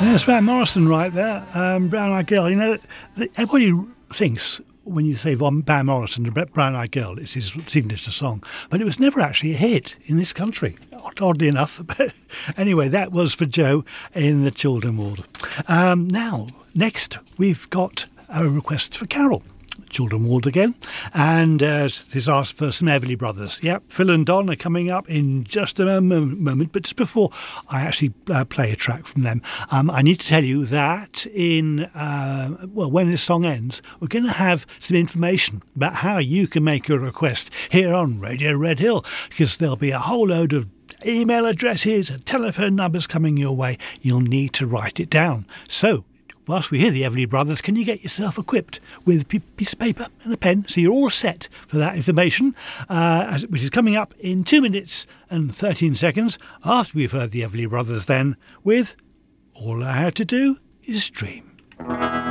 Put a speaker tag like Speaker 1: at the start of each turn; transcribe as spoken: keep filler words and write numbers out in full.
Speaker 1: There's Van Morrison right there, um, Brown Eyed Girl. You know, everybody thinks when you say Van Morrison, the Brown Eyed Girl, it's his signature song, but it was never actually a hit in this country, oddly enough. But anyway, that was for Joe in the children ward. Um, now, next we've got a request for Carol. Children ward again, and uh, he's asked for some Everly Brothers. Yep, Phil and Don are coming up in just a moment, but just before I actually uh, play a track from them, um, I need to tell you that in uh, well, when this song ends, we're going to have some information about how you can make a request here on Radio Red Hill, because there'll be a whole load of email addresses and telephone numbers coming your way. You'll need to write it down. So, whilst we hear the Everly Brothers, can you get yourself equipped with a piece of paper and a pen so you're all set for that information, uh, which is coming up in two minutes and thirteen seconds after we've heard the Everly Brothers then with All I Had to Do Is Dream.